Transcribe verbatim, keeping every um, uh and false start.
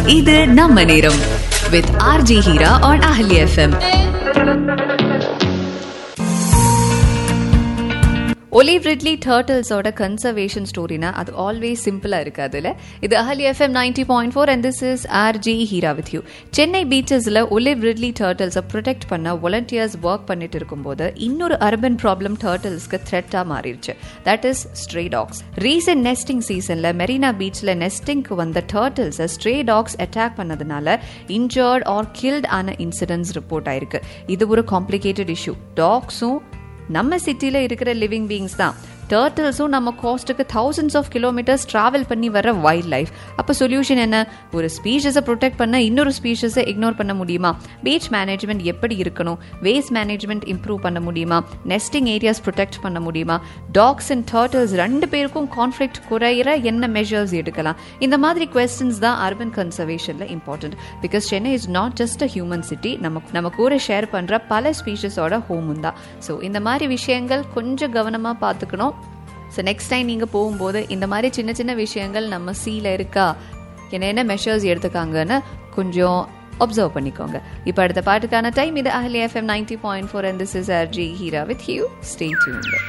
இது நம்ம நேரம் with R J Hira on Ahli F M. Olive Ridley Turtles ஓட கன்சர்வேஷன் ஸ்டோரினா அது ஆல்வேஸ் சிம்பிளா இருக்காதுல்ல. இது அஹலி F M ninety point four and this is R J Hira with you. Chennai பீச்சஸ்ல Olive Ridley Turtles-அ protect பண்ண volunteers work பண்ணிட்டு இருக்கும்போது இன்னொரு urban problem டர்ட்டில்ஸ்க்கு த்ரெட்டா மாறிடுச்சு. That is stray tax. Recent nesting சீசன்ல மெரினா பீச்ல நெஸ்டிங்க்கு வந்த டர்ட்டில்ஸை ஸ்ட்ரே டாக்ஸ் அட்டாக் பண்ணதுனால இன்ஜர்ட் ஆர் கில்ட் ஆன இன்சிடென்ட்ஸ் ரிப்போர்ட் ஆயிருக்கு. இது ஒரு காம்ப்ளிகேட்டட் இஷ்யூ. டாக்ஸும் நம்ம சிட்டில இருக்கிற லிவிங் பீயிங்ஸ் தான். டர்ட்டில்ஸும் நம்ம கோஸ்ட்டுக்கு தௌசண்ட்ஸ் ஆஃப் கிலோமீட்டர்ஸ் டிராவல் பண்ணி வர வைல்ட் லைஃப். அப்போ சொல்யூஷன் என்ன? ஒரு ஸ்பீஷஸை ப்ரொடெக்ட் பண்ண இன்னொரு ஸ்பீஷஸை இக்னோர் பண்ண முடியுமா? பீச் மேனேஜ்மெண்ட் எப்படி இருக்கணும்? வேஸ்ட் மேனேஜ்மெண்ட் இம்ப்ரூவ் பண்ண முடியுமா? நெஸ்டிங் ஏரியாஸ் ப்ரொடெக்ட் பண்ண முடியுமா? டாக்ஸ் அண்ட் டர்ட்டில்ஸ் ரெண்டு பேருக்கும் கான்ஃப்ளிக்ட் குறையிற என்ன மெஷர்ஸ் எடுக்கலாம்? இந்த மாதிரி கொஸ்டின்ஸ் தான் urban கன்சர்வேஷன்ல important. Because Chennai is not just a human city. நம்ம நம்ம கூட ஷேர் பண்ற பல ஸ்பீஷஸோட ஹோமும் தான். ஸோ இந்த மாதிரி விஷயங்கள் கொஞ்சம் கவனமா பார்த்துக்கணும். ஸோ நெக்ஸ்ட் டைம் நீங்கள் போகும்போது இந்த மாதிரி சின்ன சின்ன விஷயங்கள் நம்ம சீல இருக்கா, என்னென்ன மெஷர்ஸ் எடுத்துக்காங்கன்னு கொஞ்சம் அப்சர்வ் பண்ணிக்கோங்க. இப்போ அடுத்த பாட்டுக்கான டைம். இது அஹலி F M ninety point four and this is R J Hira with you. Stay tuned.